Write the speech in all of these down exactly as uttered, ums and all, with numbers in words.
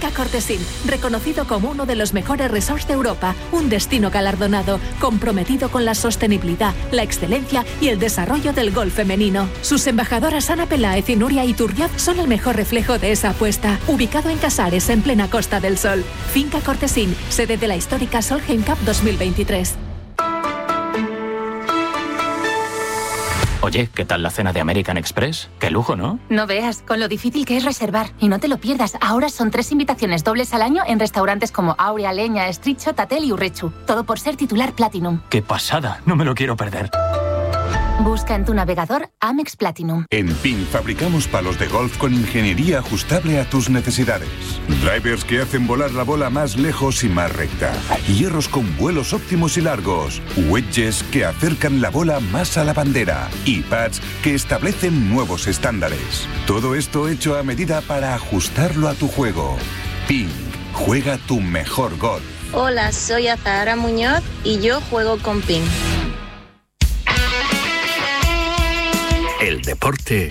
Finca Cortesín, reconocido como uno de los mejores resorts de Europa, un destino galardonado, comprometido con la sostenibilidad, la excelencia y el desarrollo del golf femenino. Sus embajadoras Ana Peláez y Nuria Iturriaz son el mejor reflejo de esa apuesta. Ubicado en Casares, en plena Costa del Sol. Finca Cortesín, sede de la histórica Solheim Cup dos mil veintitrés. Oye, ¿qué tal la cena de American Express? ¡Qué lujo!, ¿no? No veas, con lo difícil que es reservar. Y no te lo pierdas, ahora son tres invitaciones dobles al año en restaurantes como Aurea, Leña, Estricho, Tatel y Urrechu. Todo por ser titular Platinum. ¡Qué pasada! No me lo quiero perder. Busca en tu navegador Amex Platinum. En P I N fabricamos palos de golf con ingeniería ajustable a tus necesidades. Drivers que hacen volar la bola más lejos y más recta. Hierros con vuelos óptimos y largos. Wedges que acercan la bola más a la bandera. Y pads que establecen nuevos estándares. Todo esto hecho a medida para ajustarlo a tu juego. P I N. Juega tu mejor golf. Hola, soy Azahara Muñoz y yo juego con P I N. El deporte.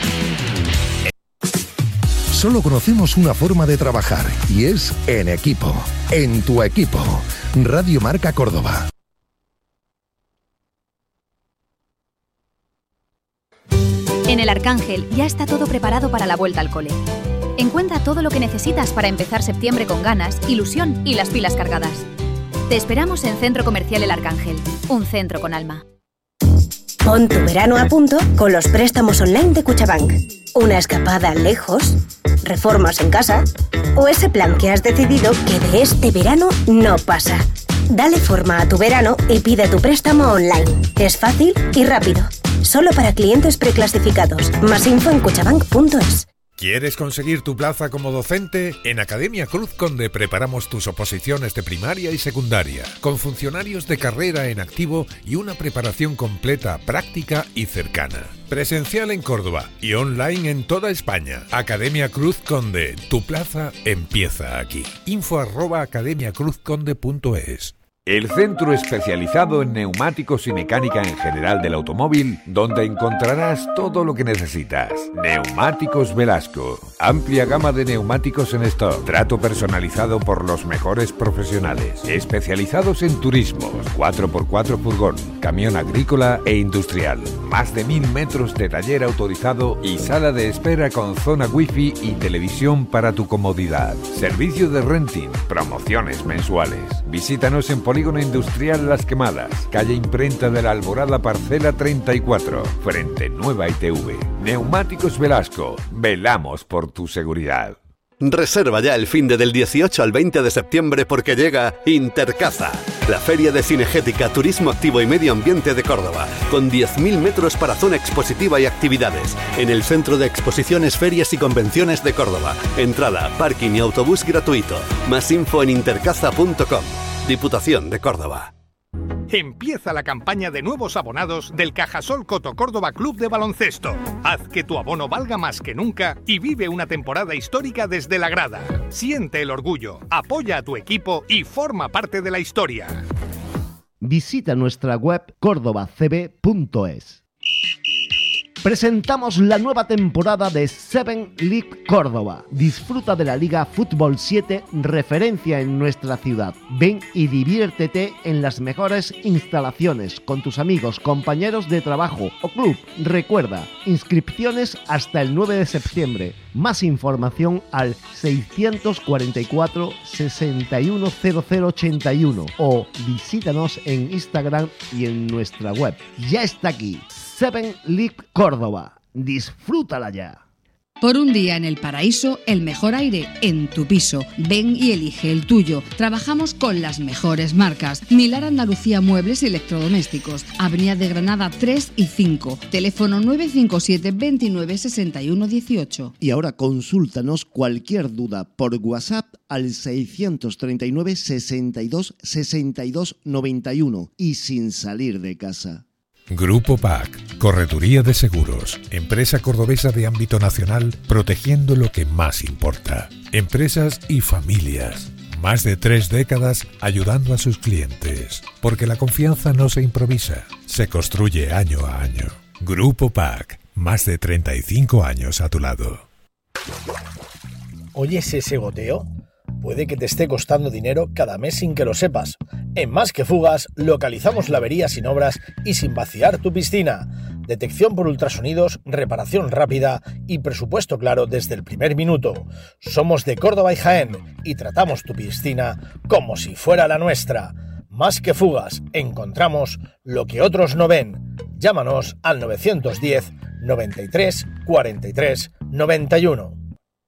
Solo conocemos una forma de trabajar y es en equipo. En tu equipo. Radio Marca Córdoba. En el Arcángel ya está todo preparado para la vuelta al cole. Encuentra todo lo que necesitas para empezar septiembre con ganas, ilusión y las pilas cargadas. Te esperamos en Centro Comercial El Arcángel, un centro con alma. Pon tu verano a punto con los préstamos online de Cuchabank. Una escapada lejos, reformas en casa o ese plan que has decidido que de este verano no pasa. Dale forma a tu verano y pide tu préstamo online. Es fácil y rápido. Solo para clientes preclasificados. Más info en cuchabank punto es. ¿Quieres conseguir tu plaza como docente? En Academia Cruz Conde preparamos tus oposiciones de primaria y secundaria, con funcionarios de carrera en activo y una preparación completa, práctica y cercana. Presencial en Córdoba y online en toda España. Academia Cruz Conde, tu plaza empieza aquí. Info arroba academia cruz conde punto es. El centro especializado en neumáticos y mecánica en general del automóvil, donde encontrarás todo lo que necesitas. Neumáticos Velasco. Amplia gama de neumáticos en stock. Trato personalizado por los mejores profesionales. Especializados en turismos, cuatro por cuatro furgón, camión agrícola e industrial. Más de mil metros de taller autorizado y sala de espera con zona wifi y televisión para tu comodidad. Servicio de renting, promociones mensuales. Visítanos en Polígono Industrial Las Quemadas, calle Imprenta de la Alborada, parcela treinta y cuatro, frente Nueva I T V. Neumáticos Velasco, velamos por tu seguridad. Reserva ya el finde del dieciocho al veinte de septiembre porque llega Intercaza, la feria de cinegética, turismo activo y medio ambiente de Córdoba, con diez mil metros para zona expositiva y actividades, en el Centro de Exposiciones, Ferias y Convenciones de Córdoba. Entrada, parking y autobús gratuito. Más info en intercaza punto com. Diputación de Córdoba. Empieza la campaña de nuevos abonados del Cajasol Coto Córdoba Club de Baloncesto. Haz que tu abono valga más que nunca y vive una temporada histórica desde la grada. Siente el orgullo, apoya a tu equipo y forma parte de la historia. Visita nuestra web córdoba c b punto es. Presentamos la nueva temporada de Seven League Córdoba. Disfruta de la Liga Fútbol siete, referencia en nuestra ciudad. Ven y diviértete en las mejores instalaciones con tus amigos, compañeros de trabajo o club. Recuerda, inscripciones hasta el nueve de septiembre. Más información al seiscientos cuarenta y cuatro, sesenta y uno, cero cero ochenta y uno o visítanos en Instagram y en nuestra web. Ya está aquí. Seven League Córdoba. Disfrútala ya. Por un día en el paraíso, el mejor aire en tu piso. Ven y elige el tuyo. Trabajamos con las mejores marcas. Milar Andalucía Muebles y Electrodomésticos. Avenida de Granada tres y cinco. Teléfono nueve cinco siete, veintinueve, sesenta y uno, dieciocho. Y ahora consúltanos cualquier duda por WhatsApp al seiscientos treinta y nueve, sesenta y dos, sesenta y dos, noventa y uno y sin salir de casa. Grupo P A C, Correduría de Seguros, empresa cordobesa de ámbito nacional, protegiendo lo que más importa. Empresas y familias. Más de tres décadas ayudando a sus clientes. Porque la confianza no se improvisa, se construye año a año. Grupo P A C, más de treinta y cinco años a tu lado. ¿Oyes ese goteo? puede que te esté costando dinero cada mes sin que lo sepas. En Más que Fugas localizamos la avería sin obras y sin vaciar tu piscina. Detección por ultrasonidos, reparación rápida y presupuesto claro desde el primer minuto. Somos de Córdoba y Jaén y tratamos tu piscina como si fuera la nuestra. Más que Fugas, encontramos lo que otros no ven. Llámanos al nueve diez, noventa y tres, cuarenta y tres, noventa y uno.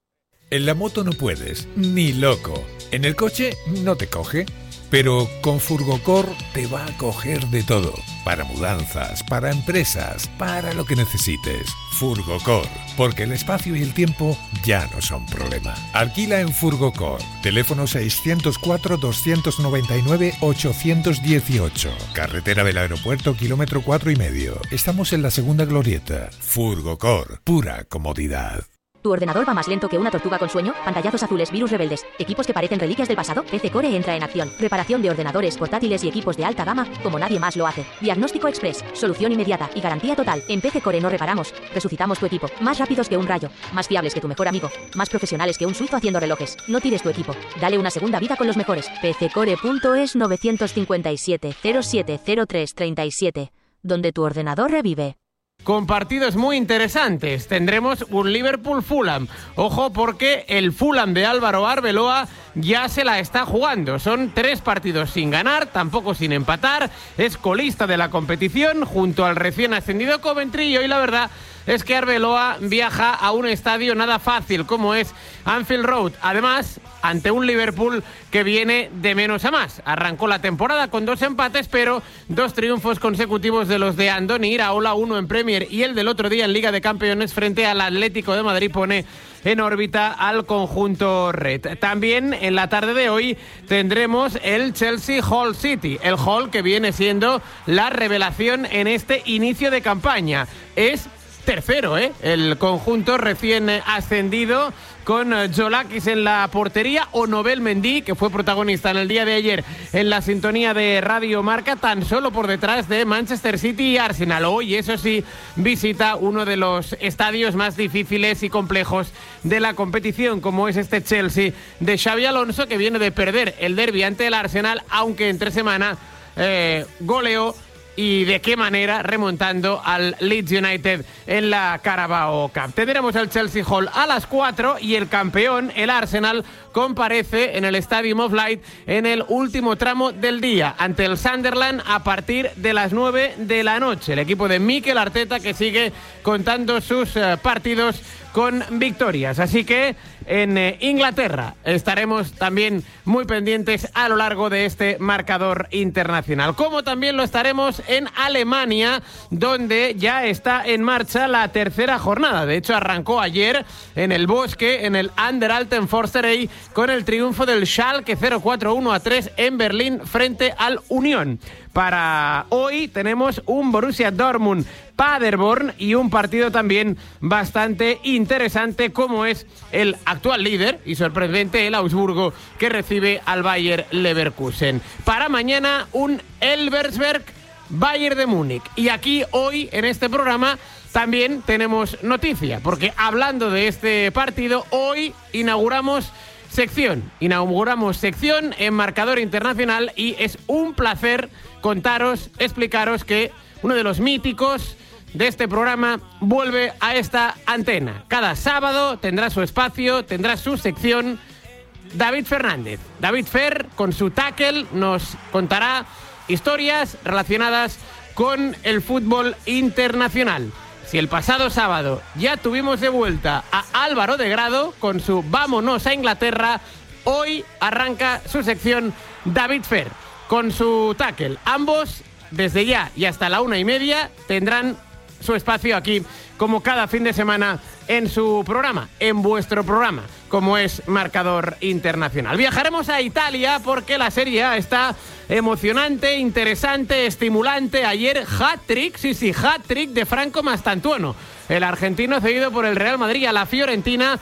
En la moto no puedes, ni loco. En el coche no te coge. Pero con Furgocor te va a coger de todo. Para mudanzas, para empresas, para lo que necesites. Furgocor, porque el espacio y el tiempo ya no son problema. Alquila en Furgocor. Teléfono seiscientos cuatro, doscientos noventa y nueve, ochocientos dieciocho. Carretera del Aeropuerto, kilómetro cuatro y medio. Estamos en la segunda glorieta. Furgocor, pura comodidad. ¿Tu ordenador va más lento que una tortuga con sueño? ¿Pantallazos azules, virus rebeldes, equipos que parecen reliquias del pasado? P C Core entra en acción. Reparación de ordenadores portátiles y equipos de alta gama como nadie más lo hace. Diagnóstico express, solución inmediata y garantía total. En P C Core no reparamos, resucitamos tu equipo. Más rápidos que un rayo, más fiables que tu mejor amigo, más profesionales que un suizo haciendo relojes. No tires tu equipo, dale una segunda vida con los mejores. P C core punto es nueve cinco siete, cero siete cero tres tres siete, donde tu ordenador revive. Con partidos muy interesantes, tendremos un Liverpool-Fulham. Ojo porque el Fulham de Álvaro Arbeloa ya se la está jugando. Son tres partidos sin ganar, tampoco sin empatar. Es colista de la competición junto al recién ascendido Coventry y hoy la verdad es que Arbeloa viaja a un estadio nada fácil como es Anfield Road. Además, ante un Liverpool que viene de menos a más. Arrancó la temporada con dos empates, pero dos triunfos consecutivos de los de Andoni Iraola, uno en Premier y el del otro día en Liga de Campeones frente al Atlético de Madrid, pone en órbita al conjunto red. También en la tarde de hoy tendremos el Chelsea Hull City, el Hull que viene siendo la revelación en este inicio de campaña. Es tercero, ¿eh? El conjunto recién ascendido con Jolakis en la portería o Nobel Mendy, que fue protagonista en el día de ayer en la sintonía de Radio Marca, tan solo por detrás de Manchester City y Arsenal. Hoy, eso sí, visita uno de los estadios más difíciles y complejos de la competición, como es este Chelsea de Xabi Alonso, que viene de perder el derbi ante el Arsenal, aunque entre semana eh, goleó. Y de qué manera, remontando al Leeds United en la Carabao Cup. Tendremos el Chelsea Hall a las cuatro y el campeón, el Arsenal, comparece en el Stadium of Light en el último tramo del día ante el Sunderland a partir de las nueve de la noche. El equipo de Mikel Arteta que sigue contando sus uh, partidos con victorias. Así que en eh, Inglaterra estaremos también muy pendientes a lo largo de este marcador internacional. Como también lo estaremos en Alemania, donde ya está en marcha la tercera jornada. De hecho, arrancó ayer en el Bosque, en el Anderalten Forsterei, con el triunfo del Schalke cero cuatro uno a tres en Berlín frente al Unión. Para hoy tenemos un Borussia Dortmund Paderborn y un partido también bastante interesante como es el actual líder y sorprendente el Augsburgo que recibe al Bayer Leverkusen. Para mañana un Elversberg Bayern de Múnich. Y aquí hoy en este programa también tenemos noticia, porque hablando de este partido, hoy inauguramos sección, inauguramos sección en Marcador Internacional y es un placer contaros, explicaros que uno de los míticos de este programa vuelve a esta antena. Cada sábado tendrá su espacio, tendrá su sección. David Fernández, David Fer, con su tackle, nos contará historias relacionadas con el fútbol internacional. Si el pasado sábado ya tuvimos de vuelta a Álvaro de Grado con su Vámonos a Inglaterra, hoy arranca su sección David Fer con su tackle. Ambos, desde ya y hasta la una y media, tendrán su espacio aquí, como cada fin de semana, en su programa, en vuestro programa, como es Marcador Internacional. Viajaremos a Italia porque la Serie A está emocionante, interesante, estimulante. Ayer hat-trick, sí, sí, hat-trick de Franco Mastantuono. El argentino cedido por el Real Madrid a la Fiorentina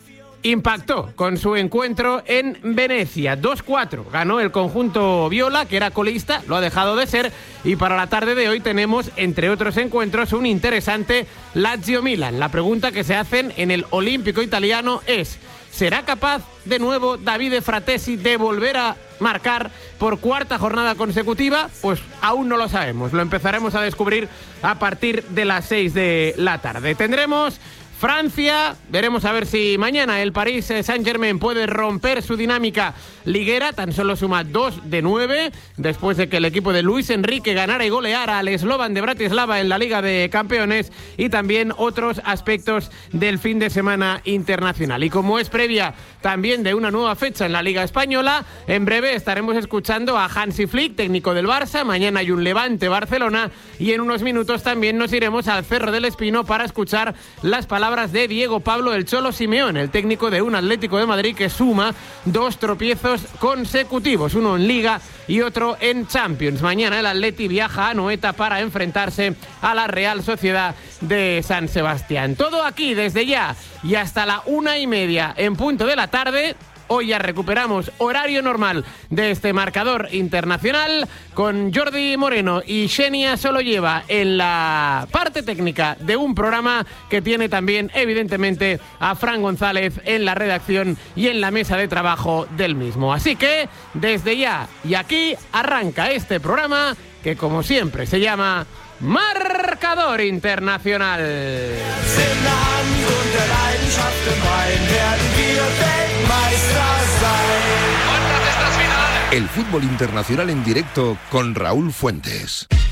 impactó con su encuentro en Venecia. dos cuatro ganó el conjunto viola, que era colista, lo ha dejado de ser, y para la tarde de hoy tenemos, entre otros encuentros, un interesante Lazio-Milan. La pregunta que se hacen en el Olímpico italiano es ¿Será capaz de nuevo Davide Fratesi de volver a marcar por cuarta jornada consecutiva? Pues aún no lo sabemos. Lo empezaremos a descubrir a partir de las seis de la tarde. Tendremos Francia, veremos a ver si mañana el Paris Saint-Germain puede romper su dinámica liguera, tan solo suma dos de nueve, después de que el equipo de Luis Enrique ganara y goleara al Slovan de Bratislava en la Liga de Campeones, y también otros aspectos del fin de semana internacional. Y como es previa también de una nueva fecha en la Liga Española, en breve estaremos escuchando a Hansi Flick, técnico del Barça. Mañana hay un Levante-Barcelona y en unos minutos también nos iremos al Cerro del Espino para escuchar las palabras de Diego Pablo el Cholo Simeone, el técnico de un Atlético de Madrid que suma dos tropiezos consecutivos, uno en Liga y otro en Champions. Mañana el Atleti viaja a Anoeta para enfrentarse a la Real Sociedad de San Sebastián. Todo aquí desde ya y hasta la una y media en punto de la tarde. Hoy ya recuperamos horario normal de este marcador internacional con Jordi Moreno y Xenia Soloyeva en la parte técnica de un programa que tiene también evidentemente a Fran González en la redacción y en la mesa de trabajo del mismo. Así que desde ya y aquí arranca este programa que como siempre se llama Marcador Internacional. El fútbol internacional en directo con Raúl Fuentes.